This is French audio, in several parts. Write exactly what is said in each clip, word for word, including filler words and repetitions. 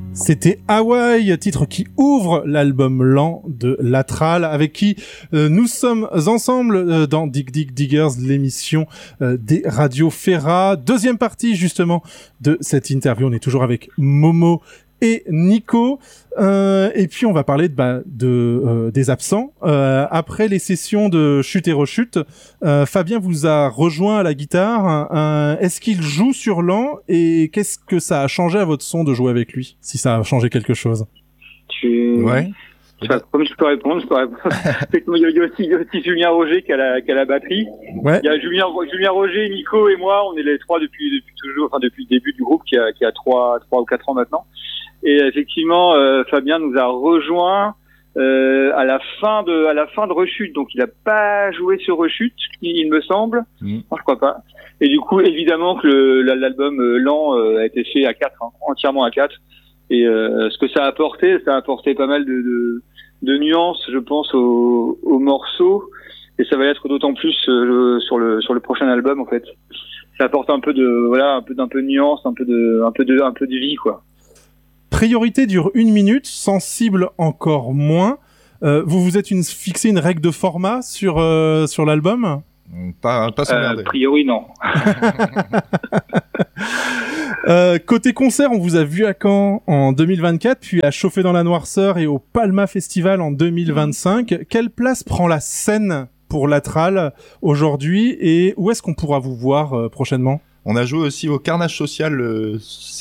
C'était Hawaii, titre qui ouvre l'album lent de Latral, avec qui euh, nous sommes ensemble euh, dans Dig Dig Diggers, l'émission euh, des radios Ferra. Deuxième partie justement de cette interview, on est toujours avec Momo et Nico, euh, et puis on va parler de, bah, de euh, des absents. Euh, après les sessions de chute et rechute, euh, Fabien vous a rejoint à la guitare. Euh, est-ce qu'il joue sur l'an et qu'est-ce que ça a changé à votre son de jouer avec lui, si ça a changé quelque chose? Tu... Ouais. Je sais pas, comme je peux répondre, je peux répondre. Effectivement, il y a aussi, il y a aussi Julien Roger qui a la, qui a la batterie. Ouais. Il y a Julien, Julien Roger, Nico et moi, on est les trois depuis, depuis toujours, enfin depuis le début du groupe qui a, qui a trois, trois ou quatre ans maintenant. Et effectivement, euh, Fabien nous a rejoint euh, à la fin de, à la fin de Rechute. Donc, il a pas joué sur Rechute, il me semble. Mmh. Non, je crois pas. Et du coup, évidemment que le, l'album euh, lent euh, a été fait à quatre, hein, entièrement à quatre. Et euh, ce que ça a apporté, ça a apporté pas mal de, de, de nuances, je pense, au, au morceau. Et ça va être d'autant plus euh, sur le sur le prochain album, en fait. Ça apporte un peu de voilà, un peu d'un peu de nuance, un peu de un peu de un peu de vie, quoi. Priorité dure une minute, sensible encore moins. Euh, vous vous êtes une, fixé une règle de format sur euh, sur l'album? Pas pas s'emmerder. Euh, a priori non. euh, côté concert, on vous a vu à Caen en deux mille vingt-quatre, puis à Chauffer dans la Noirceur et au Palma Festival en deux mille vingt-cinq. Mmh. Quelle place prend la scène pour Latral aujourd'hui et où est-ce qu'on pourra vous voir euh, prochainement? On a joué aussi au Carnage Social le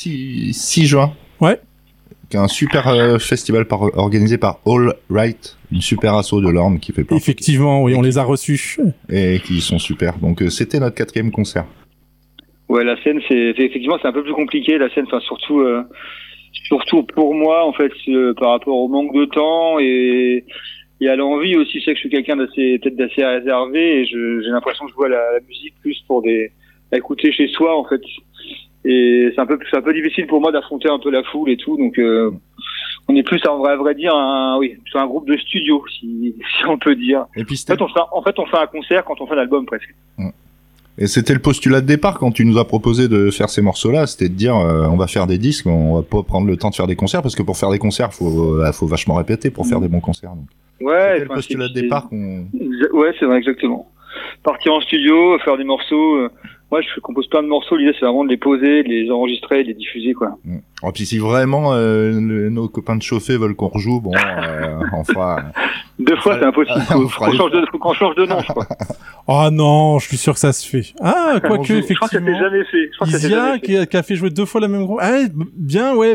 six juin. Ouais. Un super euh, festival par, organisé par All Right, une super asso de l'Orne qui fait partie. Effectivement, oui, on les a reçus. Et qui sont super. Donc euh, c'était notre quatrième concert. Ouais, la scène, c'est effectivement c'est un peu plus compliqué. La scène, enfin surtout, euh, surtout pour moi en fait, euh, par rapport au manque de temps et, et à l'envie aussi. Je sais que je suis quelqu'un d'assez peut-être d'assez réservé et je, j'ai l'impression que je vois la, la musique plus pour des à écouter chez soi en fait. Et c'est un peu c'est un peu difficile pour moi d'affronter un peu la foule et tout, donc euh, on est plus à vrai, à vrai dire un oui c'est un groupe de studio si si on peut dire. Et puis en fait on fait en fait on fait un concert quand on fait un album presque. Et c'était le postulat de départ quand tu nous as proposé de faire ces morceaux-là, c'était de dire euh, on va faire des disques, on va pas prendre le temps de faire des concerts parce que pour faire des concerts faut euh, faut vachement répéter pour faire des bons concerts. Donc. Ouais. C'était le postulat de départ qu'on. Ouais c'est vrai exactement. Partir en studio, faire des morceaux. Euh... Moi, je compose plein de morceaux. L'idée, c'est vraiment de les poser, de les enregistrer, de les diffuser, quoi. Mmh. Et puis, si vraiment euh, le, nos copains de chauffer veulent qu'on rejoue, bon, euh, on fera. Deux fois, c'est impossible. Faut, faut qu'on change de, faut qu'on change de nom, je crois. Oh non, je suis sûr que ça se fait. Ah, quoique, effectivement. Je crois que ça s'est jamais fait. Je crois que ça s'est jamais fait. Isia, qui a, qui a fait jouer deux fois la même groupe. Ah, bien, ouais.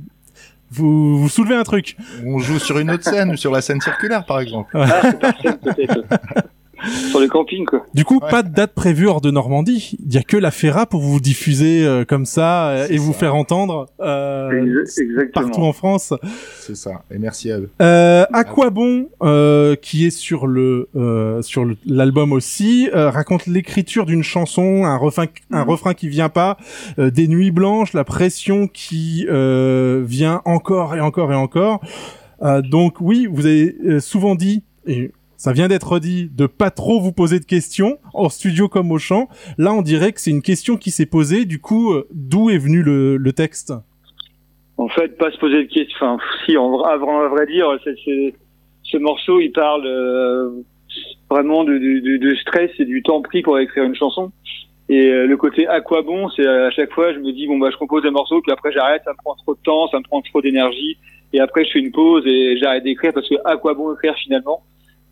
Vous, vous soulevez un truc. On joue sur une autre scène, sur la scène circulaire, par exemple. Ah, c'est par scène, peut-être. Sur les campings, quoi. Du coup, ouais. Pas de date prévue hors de Normandie. Il y a que la Ferra pour vous diffuser euh, comme ça euh, et ça. Vous faire entendre euh, partout en France. C'est ça. Et merci à eux. Euh, à quoi bon, euh, qui est sur le euh, sur le, l'album aussi, euh, raconte l'écriture d'une chanson, un refrain, un mmh. refrain qui vient pas, euh, des nuits blanches, la pression qui euh, vient encore et encore et encore. Euh, donc oui, vous avez euh, souvent dit. Et ça vient d'être dit, de pas trop vous poser de questions, en studio comme au chant. Là, on dirait que c'est une question qui s'est posée. Du coup, euh, d'où est venu le, le texte? En fait, pas se poser de questions. Enfin, si, en vrai, à vrai dire, c'est, c'est, ce morceau, il parle euh, vraiment de, de, de stress et du temps pris pour écrire une chanson. Et euh, le côté à quoi bon, c'est à chaque fois, je me dis, bon, bah, je compose un morceau, puis après, j'arrête, ça me prend trop de temps, ça me prend trop d'énergie. Et après, je fais une pause et j'arrête d'écrire parce que à quoi bon écrire finalement?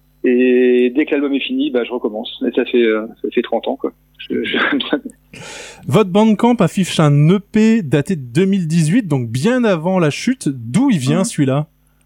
Et dès que l'album est fini, bah, je recommence. Et ça fait, euh, ça fait trente ans, quoi. Je, je... Votre Bandcamp affiche un E P daté de deux mille dix-huit, donc bien avant la chute. D'où il vient, mmh. celui-là?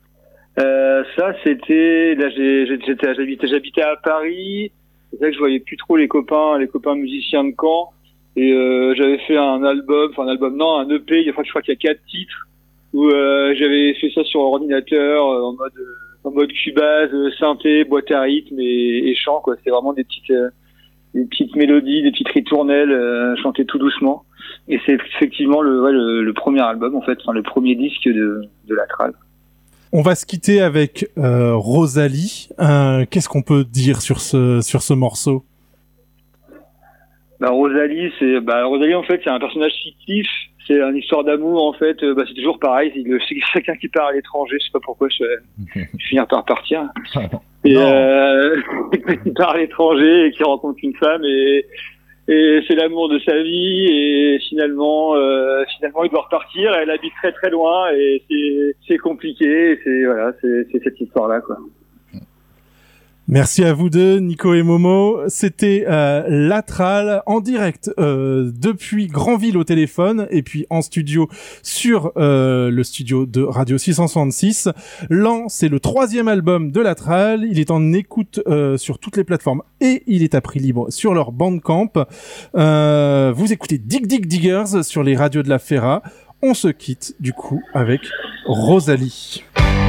Euh, ça, c'était, là, j'ai, j'étais, j'habitais, j'habitais à Paris. C'est vrai que je voyais plus trop les copains, les copains musiciens de Caen. Et, euh, j'avais fait un album, enfin, un album, non, un E P. Je crois, je crois qu'il y a quatre titres où, euh, j'avais fait ça sur ordinateur, euh, en mode, euh, en mode Cubase, synthé, boîte à rythme et, et chant, quoi. C'est vraiment des petites, euh, des petites mélodies, des petites ritournelles, euh, chantées tout doucement. Et c'est effectivement le, ouais, le, le premier album, en fait, enfin, le premier disque de, de Latral. On va se quitter avec euh, Rosalie. Euh, qu'est-ce qu'on peut dire sur ce sur ce morceau? Bah, Rosalie, c'est bah Rosalie en fait c'est un personnage fictif. C'est une histoire d'amour en fait. Bah, c'est toujours pareil. C'est, c'est quelqu'un qui part à l'étranger. Je sais pas pourquoi je, je vais finir par partir. Et euh, qui part à l'étranger et qui rencontre une femme et et c'est l'amour de sa vie et finalement euh, finalement il doit repartir. Elle habite très très loin et c'est c'est compliqué. Et c'est voilà c'est c'est cette histoire là quoi. Merci à vous deux, Nico et Momo. C'était euh, Latral en direct euh, depuis Granville au téléphone et puis en studio sur euh, le studio de Radio six cent soixante-six. Lan, c'est le troisième album de Latral. Il est en écoute euh, sur toutes les plateformes et il est à prix libre sur leur Bandcamp. Euh, vous écoutez Dig Dig Diggers sur les radios de la Ferra. On se quitte du coup avec Rosalie.